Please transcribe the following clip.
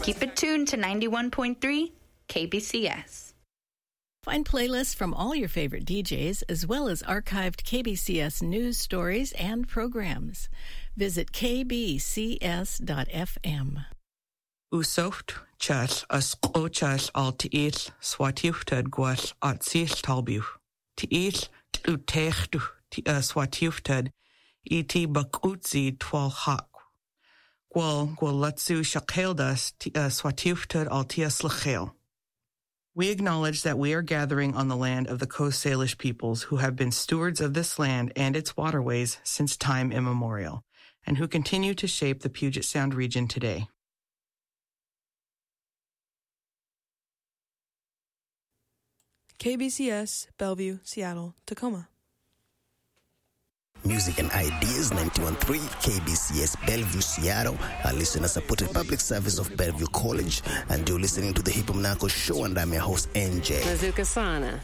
Keep it tuned to 91.3 KBCS. Find playlists from all your favorite DJs, as well as archived KBCS news stories and programs. Visit kbcs.fm. Usoft chas as qochas al tiis swatiuftad guas at sis talbu. Tiis utechtu swatiuftad iti bakutzi twal hak. Gwal latsu shakeldas swatiuftad al tias lachel. We acknowledge that we are gathering on the land of the Coast Salish peoples who have been stewards of this land and its waterways since time immemorial, and who continue to shape the Puget Sound region today. KBCS, Bellevue, Seattle, Tacoma. Music and Ideas 91.3 KBCS Bellevue, Seattle. Our listeners supported public service of Bellevue College, and you're listening to the Hip Hop Narco Show, and I'm your host NJ. Mazuka Sana.